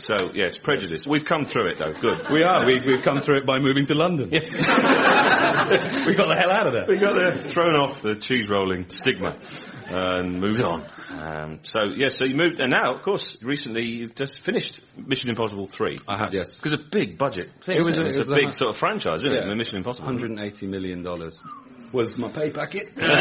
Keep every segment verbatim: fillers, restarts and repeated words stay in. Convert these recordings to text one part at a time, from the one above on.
So, yes, prejudice. We've come through it, though. Good. We are. We've, we've come through it by moving to London. we got the hell out of there. We got there, thrown off the cheese-rolling stigma and moved on. Um, so, yes, yeah, so you moved... And now, of course, recently you've just finished Mission Impossible three. I have, yes. Because a big budget thing, it was it? a, It's it was a big a, sort of franchise, isn't yeah, it? Mission Impossible. one hundred eighty million dollars was my pay packet. No,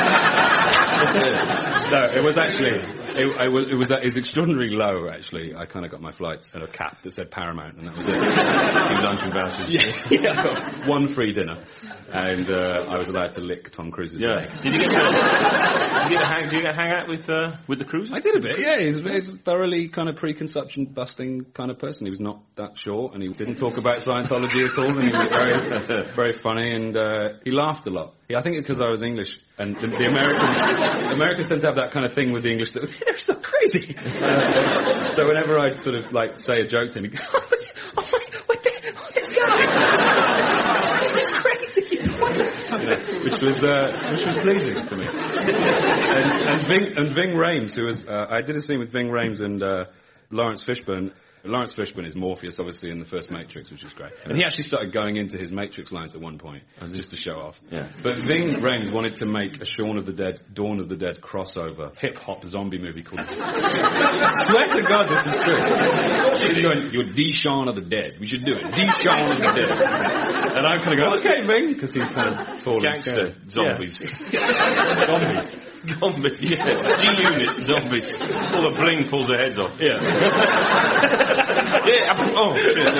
it was actually... It, it was it was, it was extraordinarily low, actually. I kind of got my flights and a cap that said Paramount, and that was it. Few lunch and vouchers. Yeah, yeah, I got one free dinner, and uh, I was allowed to lick Tom Cruise's Yeah. leg. Did you get to, did you get to hang, did you get to hang out with uh, with the cruiser? I did a bit, yeah. He's, he's a thoroughly kind of preconception busting kind of person. He was not that short, and he didn't talk about Scientology at all, and he was very, very funny, and uh, he laughed a lot. Yeah, I think it's because I was English, and the, the Americans, the Americans tend to have that kind of thing with the English that they're so crazy. Uh, so whenever I'd sort of like say a joke to him, he'd go, "Oh, oh my, what, the, what this guy? He's crazy." What the? You know, which was uh, which was pleasing for me. And, and Ving and Ving Rhames, who was uh, I did a scene with Ving Rhames and uh, Lawrence Fishburne. Lawrence Fishburne is Morpheus, obviously, in the first Matrix, which is great. And he actually started going into his Matrix lines at one point, just to show off. Yeah. But Ving Rhames wanted to make a Shaun of the Dead, Dawn of the Dead crossover, hip-hop zombie movie called... I swear to God, this is true. He's going, "You're D-Shaun of the Dead. We should do it. D-Shaun of the Dead." And I'm kind of going, "Okay, Ving," because he's kind of tall. Gangster zombies. Yeah. Zombies. Zombies, yeah. G-Unit zombies. All the bling pulls their heads off. Yeah. Yeah, oh,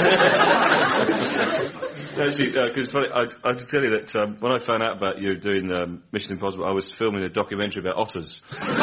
shit. Actually, because uh, I, I have to tell you that um, when I found out about you doing um, Mission Impossible, I was filming a documentary about otters. um,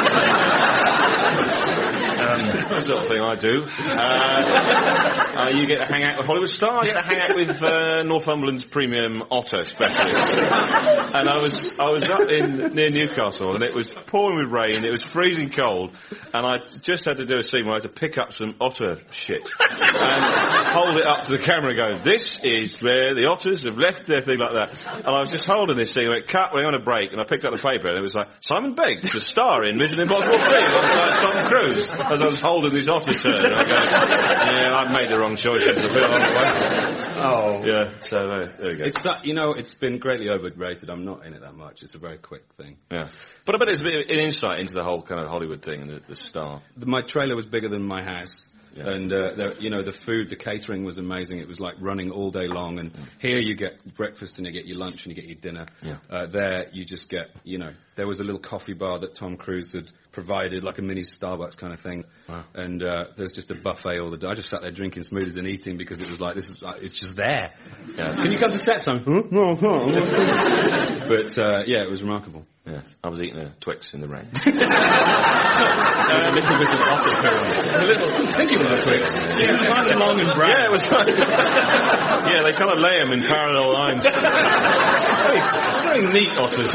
the sort of thing I do. Uh, uh, you get to hang out with Hollywood Star, I get to hang out with uh, Northumberland's premium otter specialist. And I was I was up in near Newcastle, and it was pouring with rain, it was freezing cold, and I just had to do a scene where I had to pick up some otter shit and hold it up to the camera and go, "This is where the otters have left their thing," like that. And I was just holding this thing, and it cut, we're on a break, and I picked up the paper, and it was like, "Simon Begg to star in Mission Impossible three. And I was like, Tom Cruise, as I was holding this otter turn. And I go, "Yeah, I've made the wrong choice. It's a bit on the way." Oh. Yeah, so uh, there we go. It's that, you know, it's been greatly overrated. I'm not in it that much. It's a very quick thing. Yeah. But I bet it's a bit of an insight into the whole kind of Hollywood thing and the, the star. The, my trailer was bigger than my house. Yeah. And, uh, the, you know, the food, the catering was amazing. It was like running all day long. And mm. here you get breakfast and you get your lunch and you get your dinner. Yeah. Uh, there you just get, you know, there was a little coffee bar that Tom Cruise had provided, like a mini Starbucks kind of thing. Wow. And uh, there's just a buffet all the day. I just sat there drinking smoothies and eating because it was like, this is, uh, it's just there. Yeah. Can you come to set, son? But, uh, yeah, it was remarkable. Yes, I was eating a Twix in the rain. A little bit of off-the-current. A little, I think you were a Twix. Yeah, kind of long and brown. Yeah, it was like, yeah, they kind of lay them in parallel lines. very, very neat otters.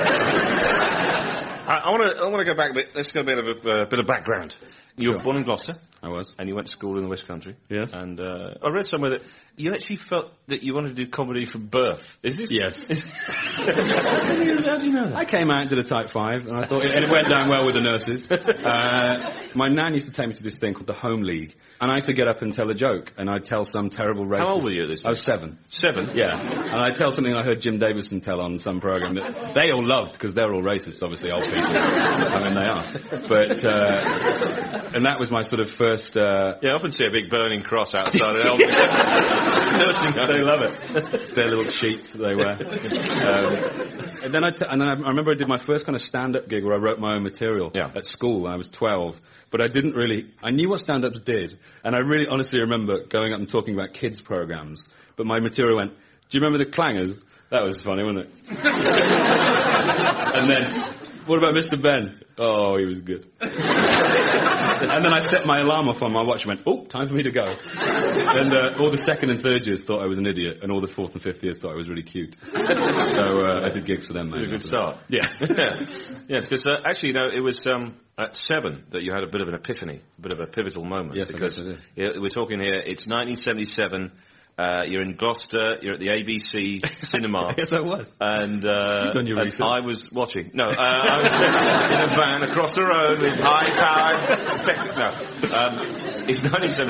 I want to I want to go back a bit. Let's go a bit of a uh, bit of background. You were Sure. born in Gloucester. I was. And you went to school in the West Country. Yes. And uh, I read somewhere that you actually felt that you wanted to do comedy from birth. Is this? Yes. Is, how, do you, how do you know that? I came out and did a type five, and I thought, and it went down well with the nurses. Uh, my nan used to take me to this thing called the Home League, and I used to get up and tell a joke, and I'd tell some terrible racist... How old were you at this? I was seven. Seven? Yeah. And I'd tell something I heard Jim Davison tell on some program that they all loved, because they're all racists, obviously, old people. I mean, they are. But, uh, and that was my sort of first... Uh, yeah, I often see a big burning cross outside an elderly nursing home. They love it. Their little sheets that they wear. Um, and then I, t- and then I remember I did my first kind of stand-up gig where I wrote my own material yeah. at school when I was twelve. But I didn't really... I knew what stand-ups did. And I really honestly remember going up and talking about kids' programs. But my material went, "Do you remember the Clangers?" That was funny, wasn't it? And then, "What about Mister Ben?" "Oh, he was good." And then I set my alarm off on my watch and went, "Oh, time for me to go." And uh, all the second and third years thought I was an idiot, and all the fourth and fifth years thought I was really cute. So uh, I did gigs for them, mate. A good start. Yeah. yeah. Yes, because uh, actually, you know, it was um, at seven that you had a bit of an epiphany, a bit of a pivotal moment. Yes, because I did. Yeah, we're talking here, it's nineteen seventy-seven. Uh, you're in Gloucester, you're at the A B C cinema. Yes, I was. And, uh, You've done your and research. I was watching. No, uh, I was in a van across the road with high-powered spectacles. No, um, it's nineteen seventy-seven.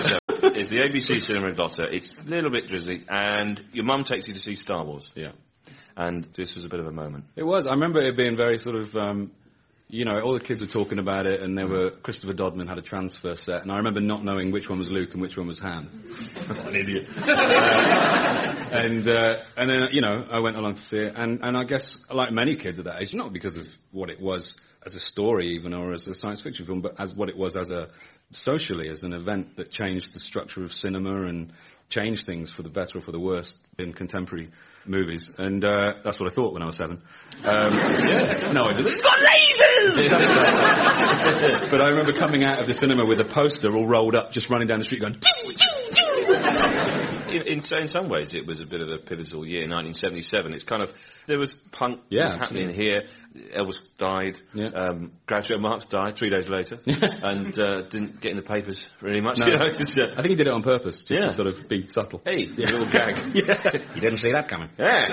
It's the A B C cinema in Gloucester. It's a little bit drizzly, and your mum takes you to see Star Wars. Yeah. And this was a bit of a moment. It was. I remember it being very sort of, um, you know, all the kids were talking about it, and there were Christopher Dodman had a transfer set, and I remember not knowing which one was Luke and which one was Han. What an idiot. uh, and uh, and then you know I went along to see it, and and I guess like many kids at that age, not because of what it was as a story even or as a science fiction film, but as what it was as a socially as an event that changed the structure of cinema and changed things for the better or for the worse in contemporary movies, and uh, that's what I thought when I was seven. Um, yeah. No, I didn't. It's got lasers! But I remember coming out of the cinema with a poster all rolled up, just running down the street going, doo, doo, doo. In, in, in some ways, it was a bit of a pivotal year, nineteen seventy-seven. It's kind of, there was punk yeah, was happening here. Elvis died. Yeah. Um, Groucho Marx died three days later, and uh, didn't get in the papers really much. No. You know, uh, I think he did it on purpose, just yeah. to sort of be subtle. Hey, yeah. a little gag. Yeah. You didn't see that coming. Yeah.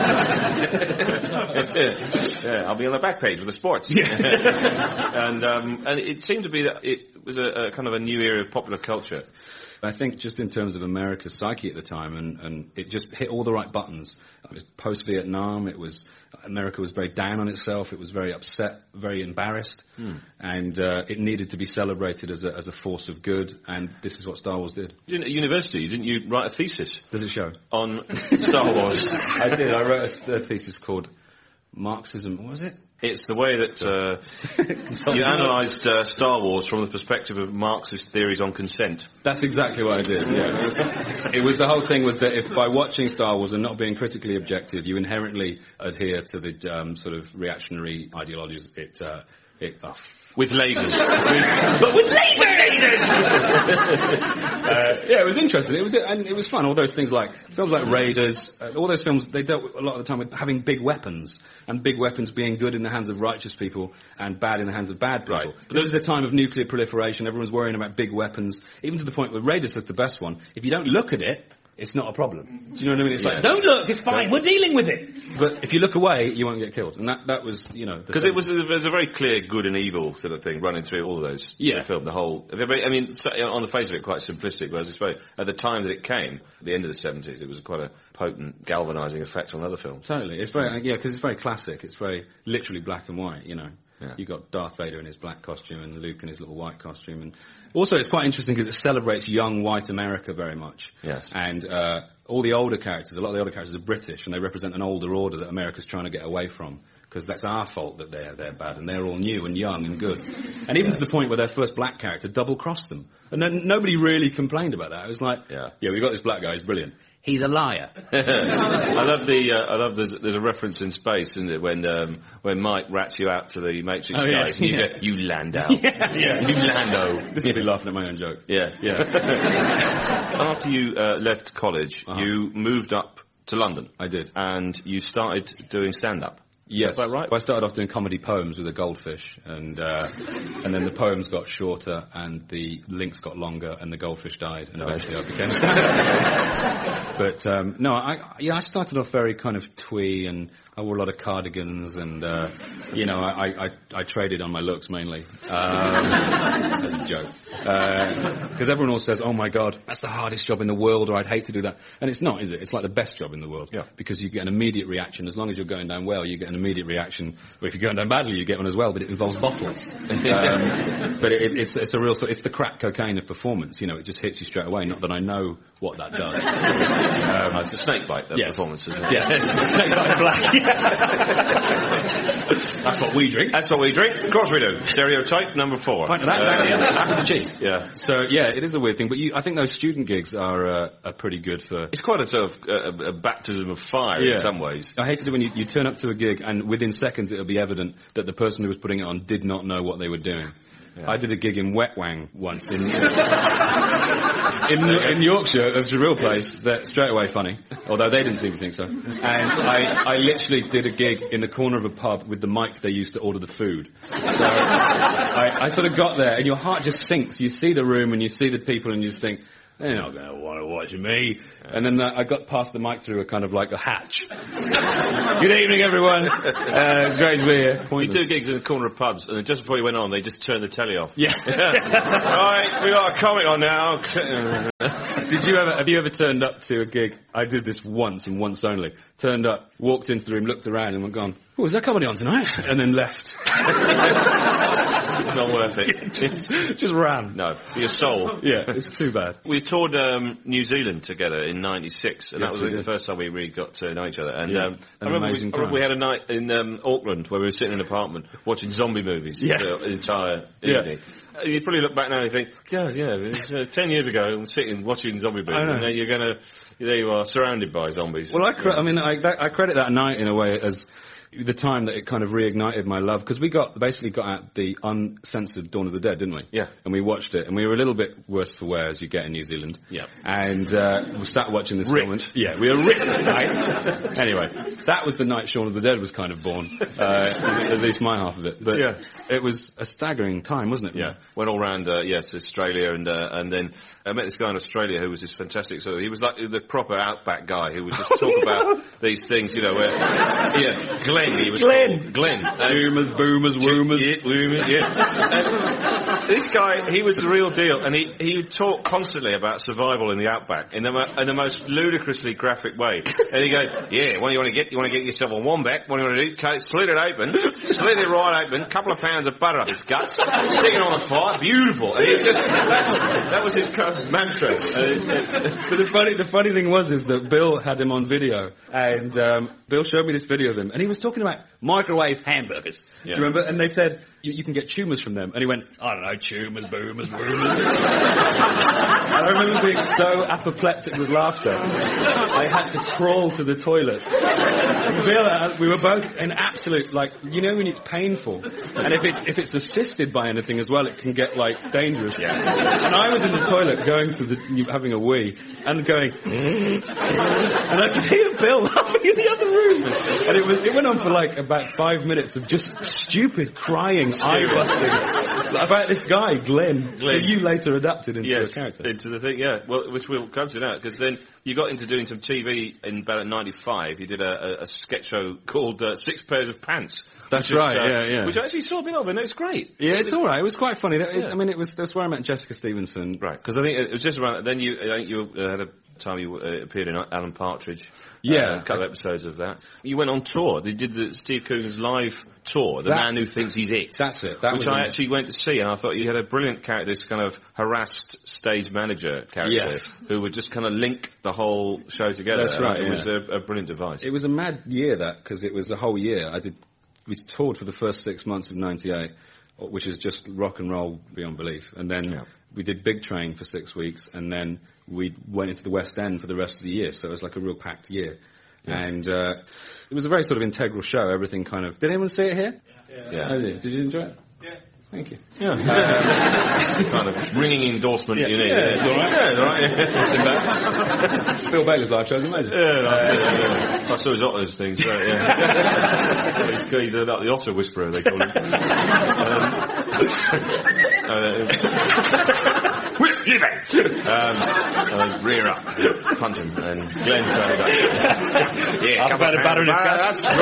Yeah, I'll be on the back page with the sports. Yeah. and um, and it seemed to be that it was a, a kind of a new era of popular culture. I think just in terms of America's psyche at the time, and, and it just hit all the right buttons. It was post-Vietnam, it was, America was very down on itself, it was very upset, very embarrassed, hmm. and uh, it needed to be celebrated as a, as a force of good, and this is what Star Wars did. At university, didn't you write a thesis? Does it show? On Star Wars. I did, I wrote a, a thesis called Marxism, what was it? It's the way that uh, you analysed uh, Star Wars from the perspective of Marxist theories on consent. That's exactly what I did, yeah. It was, the whole thing was that if by watching Star Wars and not being critically objective, you inherently adhere to the um, sort of reactionary ideologies, it, uh, it, oh, with lasers. But with laser lasers! uh, yeah, it was interesting. It was, and it was fun. All those things like, films like Raiders, uh, all those films, they dealt a lot of the time with having big weapons, and big weapons being good in the hands of righteous people and bad in the hands of bad people. Right. But this is a time of nuclear proliferation. Everyone's worrying about big weapons, even to the point where Raiders is the best one. If you don't look at it, it's not a problem. Do you know what I mean? It's yes. like, don't look, it's fine, we're dealing with it. But if you look away, you won't get killed. And that, that was, you know... Because it was a, there's a very clear good and evil sort of thing running through all of those. Yeah. The film, the whole... I mean, on the face of it, quite simplistic, whereas I suppose at the time that it came, at the end of the seventies, it was quite a potent, galvanising effect on other films. Totally. It's very, yeah, because it's very classic. It's very literally black and white, you know. Yeah. You've got Darth Vader in his black costume and Luke in his little white costume. And also, it's quite interesting because it celebrates young white America very much. Yes. And uh, all the older characters, a lot of the older characters are British, and they represent an older order that America's trying to get away from. Because that's our fault that they're they're bad, and they're all new and young and good. And even yes. to the point where their first black character double-crossed them. And then nobody really complained about that. It was like, yeah, yeah we got this black guy, he's brilliant. He's a liar. I love the. Uh, I love. There's, there's a reference in Space, isn't it? When um, when Mike rats you out to the Matrix oh, guys, yeah. and you yeah. go, "You Lando, yeah, yeah. you Lando." This is me laughing at my own joke. Yeah, yeah. After you uh, left college, uh-huh. you moved up to London. I did, and you started doing stand-up. Yes, is that right? Well, I started off doing comedy poems with a goldfish, and uh, and then the poems got shorter, and the links got longer, and the goldfish died, and eventually I became a stand-up. But um, no, I yeah, I started off very kind of twee, and I wore a lot of cardigans, and uh, you know, I, I I traded on my looks mainly um, as a joke, because uh, everyone always says, "Oh my God, that's the hardest job in the world," or "I'd hate to do that," and it's not, is it? It's like the best job in the world, yeah. because you get an immediate reaction as long as you're going down well. You get an immediate reaction. Well, if you're going down badly, you get one as well, but it involves bottles. um, but it, it's it's a real sort. It's the crack cocaine of performance. You know, it just hits you straight away. Not that I know what that does. um, it's a snake bite. That yes. performance, isn't it? Yeah, it's a snake bite black. That's what we drink. That's what we drink. Of course we do. Stereotype number four. Point to that. Uh, after the cheese. Yeah. So yeah, it is a weird thing, but you, I think those student gigs are uh, are pretty good for. It's quite a sort of uh, a baptism of fire yeah. in some ways. I hate it when you, you turn up to a gig and within seconds it'll be evident that the person who was putting it on did not know what they were doing. Yeah. I did a gig in Wet Wang once in in, in Yorkshire. It was a real place. That straight away funny, although they didn't seem to think so. And I, I literally did a gig in the corner of a pub with the mic they used to order the food. So I, I sort of got there, and your heart just sinks. You see the room, and you see the people, and you just think, they're not going to want to watch me. And then uh, I got past the mic through a kind of like a hatch. Good evening, everyone. Uh, it's great to be here. You do gigs in the corner of pubs, and then just before you went on, they just turned the telly off. Yeah. Right, we got a comic on now. Did you ever, have you ever turned up to a gig? I did this once and once only. Turned up, walked into the room, looked around and went, gone, oh, is that comedy on tonight? And then left. Not worth it. just, just ran. No, for your soul. Yeah, it's too bad. We toured um, New Zealand together in ninety-six, and Yes, that was we the did. first time we really got to know each other. And Yeah, um, an I remember, amazing we, I remember time. we had a night in um, Auckland where we were sitting in an apartment watching zombie movies Yeah. for the entire Yeah. evening. Uh, You probably look back now and think, God, yeah, it was, uh, ten years ago, I'm sitting watching zombie movies, I know. and now you're going to, there you are, surrounded by zombies. Well, I, cre- I mean, I, that, I credit that night in a way as the time that it kind of reignited my love, because we got basically got out the uncensored Dawn of the Dead, didn't we? Yeah. And we watched it, and we were a little bit worse for wear as you get in New Zealand. Yeah. And uh, we sat watching this Ripped. film. And, yeah, we were ripped, right? Anyway, that was the night Shaun of the Dead was kind of born, uh, at least my half of it. But Yeah. it was a staggering time, wasn't it? Yeah, went all round, uh, yes, Australia, and uh, and then I met this guy in Australia who was this fantastic. So he was like the proper outback guy who would just talk about these things, you know. Where, yeah, Glenn, he was Glenn. called. Glenn, uh, Boomers, boomers, woomers. yeah, woomers, yeah. And this guy, he was the real deal, and he he would talk constantly about survival in the outback in the mo- in the most ludicrously graphic way. And he goes, yeah, what do you want to get? You want to get yourself a wombat? What do you want to do? Cut it, slit it open, slit it right open, couple of pounds of butter up its guts, stick it on a fire, beautiful. And he just, that's, that was his kind of mantra. Uh, uh, But the funny, the funny thing was is that Bill had him on video, and um, Bill showed me this video of him, and he was talking about microwave hamburgers. Yeah. Do you remember? And they said you, you can get tumours from them, and he went, I don't know, tumours, boomers, boomers. And I remember being so apoplectic with laughter, I had to crawl to the toilet. And Bill, uh, we were both in absolute, like, you know when it's painful, and if it's if it's assisted by anything as well, it can get like dangerous. Yeah. And I was in the toilet going to the having a wee and going, and I could hear Bill laughing in the other room, and it was it went on for like about five minutes of just stupid crying, eye busting about this guy Glenn, Glenn. who you later adapted into yes, a character. into the thing, yeah. Well, which we'll come to now, because then you got into doing some T V in about ninety-five. You did a, a, a sketch show called uh, Six Pairs of Pants. That's which right, was, uh, yeah, yeah. Which I actually saw a bit of, and it was great. Yeah, it's all right. It was quite funny. It, Yeah. I mean, it was that's where I met Jessica Stevenson. Right, because I think it was just around. Then you, I think you uh, had a time you uh, appeared in Alan Partridge. Yeah. uh, a couple of episodes of that. You went on tour. They did the Steve Coogan's live tour, The That- Man Who Thinks He's It. That's it. That which was I a- actually went to see, and I thought you had a brilliant character, this kind of harassed stage manager character, Yes. who would just kind of link the whole show together. That's right, It yeah. was a, a brilliant device. It was a mad year, that, because it was a whole year. I did. We toured for the first six months of ninety-eight, which is just rock and roll beyond belief. And then Yeah. we did Big Train for six weeks, and then we went into the West End for the rest of the year. So it was like a real packed year. Yeah. And uh, it was a very sort of integral show. Everything kind of. Did anyone see it here? Yeah. Oh, did. Did you enjoy it? Yeah. Thank you. Yeah. Uh, kind of ringing endorsement Yeah. you need. Yeah, it's all right. Yeah, it's all right. Yeah. Phil Bailey's live show is amazing. Yeah, that's it, yeah. I saw his otters things, so, yeah. he's, he's uh, the otter whisperer, they call him. Um, uh, whip, you back! Um, uh, rear up, punch him, and Glenn turned up. Yeah, I've couple had of a batter in his pounds. guts.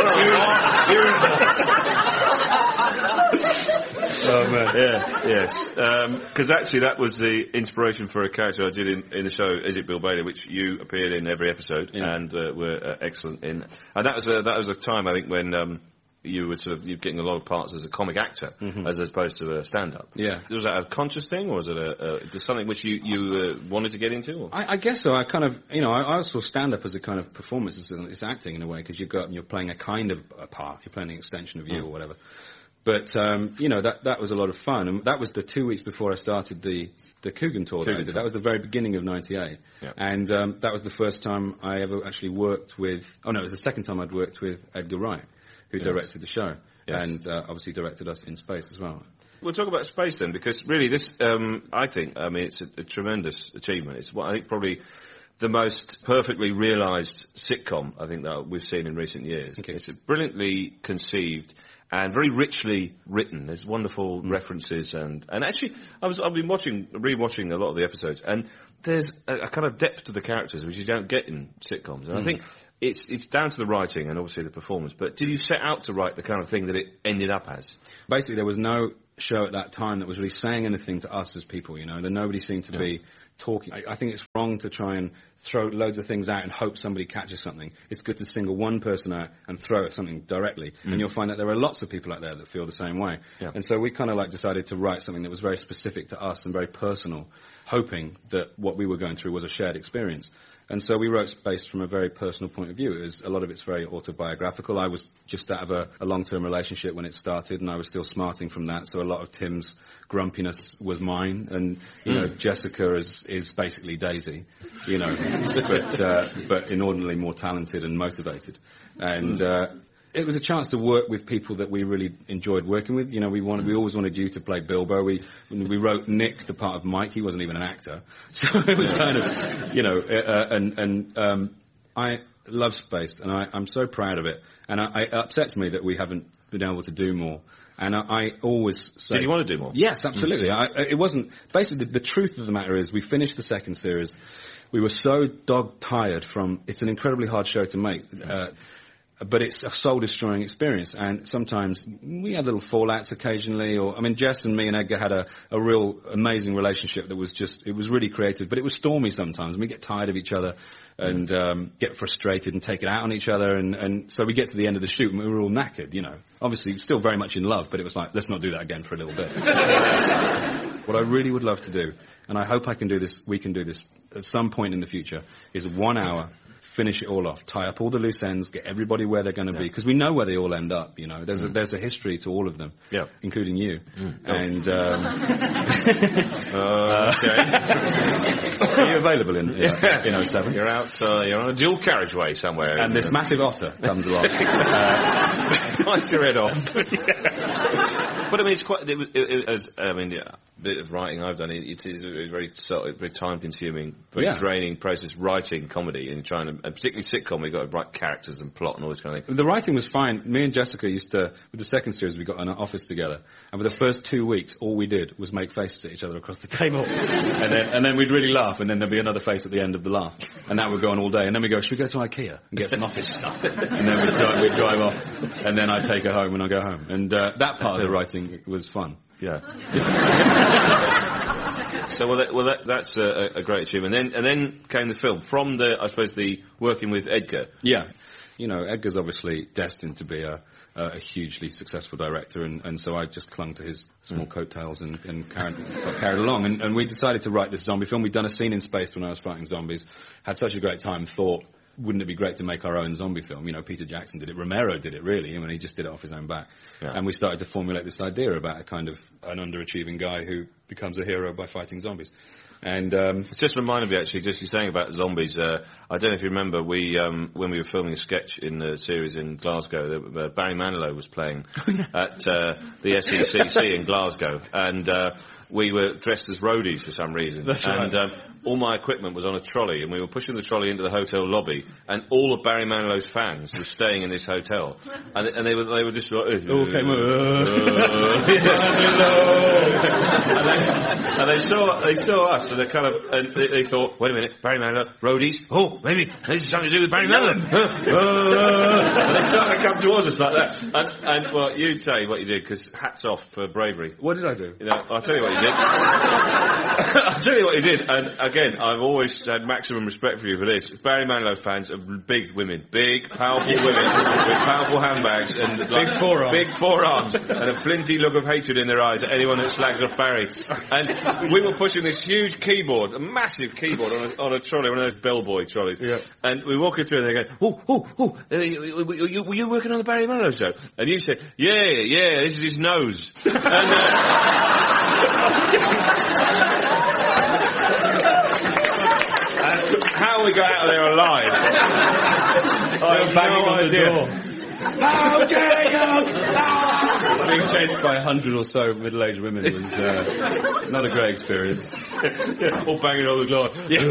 That's Oh man. yeah, yes. Because actually that was the inspiration for a character I did in, in the show, Is It Bill Bailey, which you appeared in every episode Yeah. and uh, were uh, excellent in. And that was a, that was a time, I think, when um, you were sort of you were getting a lot of parts as a comic actor as opposed to a stand-up. Yeah. Was that a conscious thing, or was it a, a just something which you, you uh, wanted to get into? Or? I, I guess so. I kind of, you know, I, I saw stand-up as a kind of performance. It's, it's acting in a way, because you go up and you're playing a kind of a part. You're playing an extension of you Mm. or whatever. But, um, you know, that that was a lot of fun. And that was the two weeks before I started the, the Coogan tour. That, I Coogan did. tour. That was the very beginning of ninety-eight. Yeah. And um, that was the first time I ever actually worked with... Oh, no, it was the second time I'd worked with Edgar Wright, who Yes. directed the show. Yes. And uh, obviously directed us in Space as well. We'll talk about Space then, because really this, um, I think, I mean, it's a, a tremendous achievement. It's what I think probably the most perfectly realised sitcom I think that we've seen in recent years. Okay. It's brilliantly conceived and very richly written. There's wonderful Mm. references and, and actually I was I've been watching re-watching a lot of the episodes, and there's a, a kind of depth to the characters which you don't get in sitcoms. And Mm. I think it's it's down to the writing and obviously the performance. But did you set out to write the kind of thing that it ended up as? Basically, there was no show at that time that was really saying anything to us as people, you know. That nobody seemed to Yeah. be talking. I, I think it's wrong to try and throw loads of things out and hope somebody catches something. It's good to single one person out and throw at something directly, Mm. and you'll find that there are lots of people out there that feel the same way. Yeah. And so we kind of like decided to write something that was very specific to us and very personal, hoping that what we were going through was a shared experience. And so we wrote based from a very personal point of view. It was, a lot of it's very autobiographical. I was just out of a, a long-term relationship when it started, and I was still smarting from that. So a lot of Tim's grumpiness was mine, and you know, Jessica is is basically Daisy, you know, but uh, but inordinately more talented and motivated. And uh, it was a chance to work with people that we really enjoyed working with. You know, we wanted, we always wanted you to play Bilbo. We we wrote Nick, the part of Mike. He wasn't even an actor, so it was kind of, you know, uh, and and um, I love Spaced, and I, I'm so proud of it. And I, it upsets me that we haven't been able to do more. And I, I always say... Did you want to do more? Yes, absolutely. Mm. I, it wasn't... Basically, the, the truth of the matter is we finished the second series. We were so dog-tired from... It's an incredibly hard show to make. Uh, but it's a soul-destroying experience, and sometimes we had little fallouts occasionally, or, I mean, Jess and me and Edgar had a, a real amazing relationship that was just, it was really creative, but it was stormy sometimes, and we get tired of each other, and um, get frustrated and take it out on each other, and, and so we get to the end of the shoot, and we were all knackered, you know. Obviously, still very much in love, but it was like, let's not do that again for a little bit. What I really would love to do, and I hope I can do this, we can do this at some point in the future, is one hour, finish it all off, tie up all the loose ends, get everybody where they're going to yeah. be, because we know where they all end up, you know. There's, mm. a, there's a history to all of them, yeah. including you. Mm. And, um... uh, okay. Are you available in, in, in oh seven? You're out, uh, you're on a dual carriageway somewhere. And this massive otter comes along. uh, bites your head off. But I mean, it's quite, it was, it, it, as, I mean, yeah, a bit of writing I've done, it, it is a very, very time-consuming, very yeah. draining process, writing comedy and trying to, and particularly sitcom, we've got to write characters and plot and all this kind of thing. The writing was fine. Me and Jessica used to, with the second series, we got in an office together, and for the first two weeks, all we did was make faces at each other across the table. and then, and then we'd really laugh, and then there'd be another face at the end of the laugh. And that would go on all day. And then we'd go, should we go to IKEA and get some office stuff? And then we'd drive, we'd drive off, and then I'd take her home and I'd go home. And uh, that part of the writing was fun. Yeah. So well, that, well that, that's a, a great achievement. And then, and then came the film from the, I suppose, the working with Edgar. Yeah, you know, Edgar's obviously destined to be a, a hugely successful director, and, and so I just clung to his small coattails and, and carried, got carried along. And, and we decided to write this zombie film. We'd done a scene in Spaced when I was fighting zombies. Had such a great time. Thought, wouldn't it be great to make our own zombie film? You know, Peter Jackson did it. Romero did it, really. I mean, he just did it off his own back. Yeah. And we started to formulate this idea about a kind of an underachieving guy who becomes a hero by fighting zombies. And um, it's just reminded me, actually, just you saying about zombies. Uh, I don't know if you remember, we um, when we were filming a sketch in the series in Glasgow, uh, Barry Manilow was playing at uh, the S E C C in Glasgow, and uh, we were dressed as roadies for some reason. That's and right. um, all my equipment was on a trolley, and we were pushing the trolley into the hotel lobby, and all of Barry Manilow's fans were staying in this hotel, and, and they were they were just like, uh, all came up, and, they, and they saw they saw us, and they kind of and they, they thought, wait a minute, Barry Manilow, roadies, oh maybe this is something to do with Barry Manilow. And they started to come towards us like that, and, and well, you tell you what you did, because hats off for bravery. What did I do? You know, I'll tell you what you did. I'll tell you what you did, and again, I've always had maximum respect for you for this. Barry Manilow fans are big women, big, powerful women with powerful handbags and like, big forearms, big forearms, and a flinty look of hatred in their eyes at anyone that slags off Barry. And we were pushing this huge keyboard, a massive keyboard on a, on a trolley, one of those bellboy trolleys. Yeah. And we were walking through, and they go, "Oh, oh, oh, uh, were, you, were you working on the Barry Manilow show?" And you said, "Yeah, yeah, this is his nose." And, uh, how we got out of there alive, I have no idea. No, Jacob! No! Being chased by a hundred or so middle-aged women was uh, not a great experience. Yeah, all banging on the door.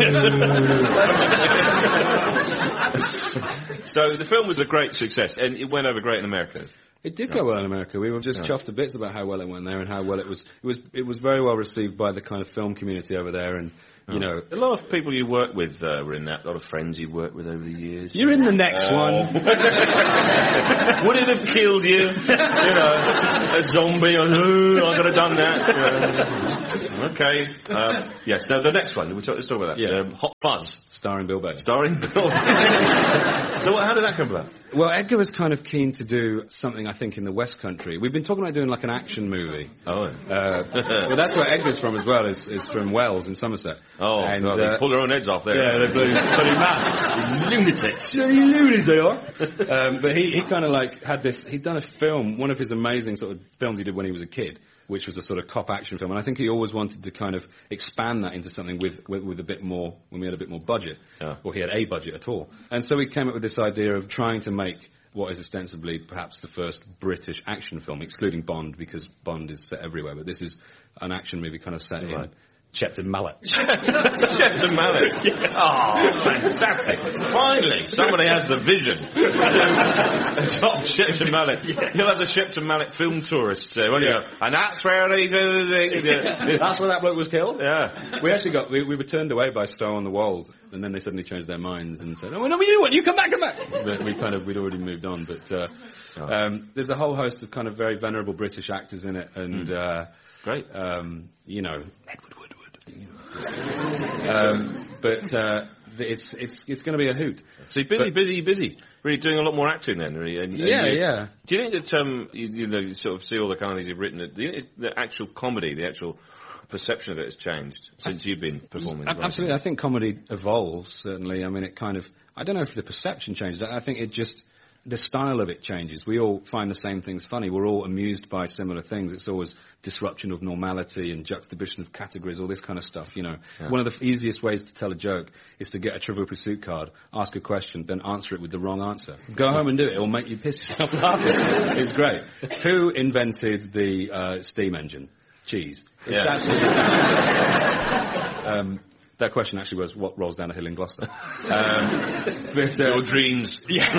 So the film was a great success, and it went over great in America. It did go well in America. We were just yeah. chuffed to bits about how well it went there and how well it was. It was it was very well received by the kind of film community over there, and you oh. know, a lot of people you worked with uh, were in that. A lot of friends you worked with over the years. You're in the next uh, one. Would it have killed you? You know, a zombie. Or, oh, I could have done that. Uh, okay. Um, yes. Now the next one. We talk, let's talk about that. Yeah. Um, Hot Fuzz. Starring Bill Bailey. Starring Bill Bailey. So how did that come about? Well, Edgar was kind of keen to do something, I think, in the West Country. We've been talking about doing like an action movie. Oh. Uh, well, that's where Edgar's from as well, is, is from Wells in Somerset. Oh, and, God, uh, they pull their own heads off there. Yeah, they're bloody, bloody mad. Lunatics. Yeah, you loonies they are. um, but he, he kind of like had this, he'd done a film, one of his amazing sort of films he did when he was a kid, which was a sort of cop action film, and I think he always wanted to kind of expand that into something with with, with a bit more, when we had a bit more budget, yeah. or he had a budget at all. And so we came up with this idea of trying to make what is ostensibly perhaps the first British action film, excluding Bond, because Bond is set everywhere, but this is an action movie kind of set right. in Shepton Mallet. Shepton Mallet. Yeah. Oh, fantastic. Finally, somebody has the vision to adopt Shepton Mallet. Yeah. You'll have the Shepton Mallet film tourists there, won't yeah. you? And that's where they go. Yeah. That's where that bloke was killed? Yeah. We actually got, we, we were turned away by Stowe on the Wold, and then they suddenly changed their minds and said, oh, no, you want, you come back, come back. But we kind of, we'd already moved on, but, uh, oh. um, there's a whole host of kind of very venerable British actors in it, and, mm. uh, great. Um, you know, Edward Woodward. um, but uh, it's it's it's going to be a hoot. So you're busy, but, busy, busy. Really doing a lot more acting then. Really. And, and yeah, you, yeah. Do you think that um, you, you know, you sort of see all the comedies you've written, the, the actual comedy, the actual perception of it has changed since you've been performing? I, absolutely, I think comedy evolves. Certainly, I mean, it kind of. I don't know if the perception changes. I think it just. The style of it changes. We all find the same things funny. We're all amused by similar things. It's always disruption of normality and juxtaposition of categories, all this kind of stuff, you know. Yeah. One of the easiest ways to tell a joke is to get a Trivial Pursuit card, ask a question, then answer it with the wrong answer. Go home and do it. It'll make you piss yourself laughing. It's great. Who invented the uh, steam engine? Cheese. It's yeah. absolutely... um, That question actually was what rolls down a hill in Gloucester. Um, but, uh, Your dreams. Yeah.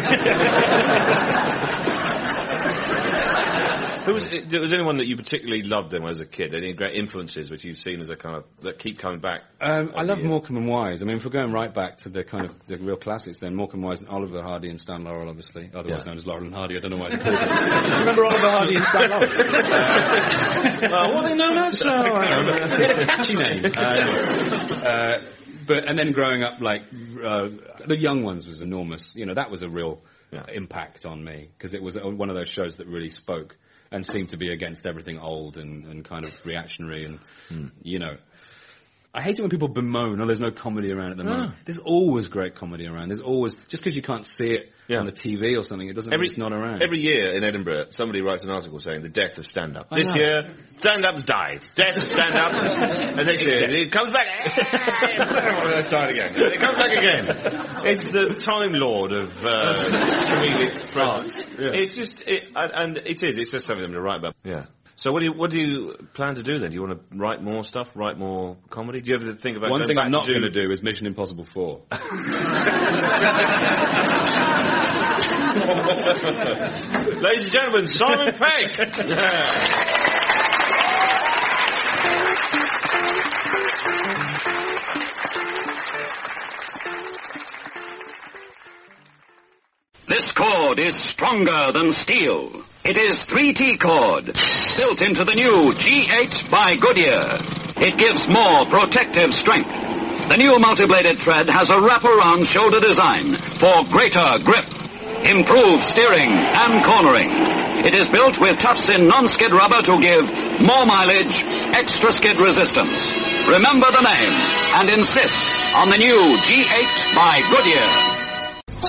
Who was, was there anyone that you particularly loved then as a kid? Any great influences which you've seen as a kind of, that keep coming back? Um, I love year? Morecambe and Wise. I mean, if we're going right back to the kind of, the real classics then, Morecambe and Wise and Oliver Hardy and Stan Laurel, obviously. Otherwise yeah. known as Laurel and Hardy. I don't know why they called it. Remember Oliver Hardy and Stan Laurel? uh, what are they known as? Oh, I don't know. They had a catchy name. Uh, uh, but, and then growing up, like, uh, The Young Ones was enormous. You know, that was a real yeah. impact on me, because it was one of those shows that really spoke and seemed to be against everything old and, and kind of reactionary and, mm. you know. I hate it when people bemoan, oh, there's no comedy around at the moment. Ah. There's always great comedy around. There's always, just because you can't see it yeah. on the T V or something, it doesn't every, mean it's not around. Every year in Edinburgh, somebody writes an article saying the death of stand-up. I this know. year, stand-up's died. Death of stand-up. And next year, it comes back. It died again. It comes back again. It's the Time Lord of uh, comedic presence. Yeah. It's just, it, and, and it is, it's just something to write about. Yeah. So what do you what do you plan to do then? Do you want to write more stuff, write more comedy? Do you ever think about one going thing back I'm not to going to do is Mission Impossible four. Ladies and gentlemen, Simon Pegg. Yeah. This cord is stronger than steel. It is three T cord, built into the new G eight by Goodyear. It gives more protective strength. The new multi-bladed thread has a wraparound shoulder design for greater grip, improved steering and cornering. It is built with tufts-in non-skid rubber to give more mileage, extra skid resistance. Remember the name and insist on the new G eight by Goodyear.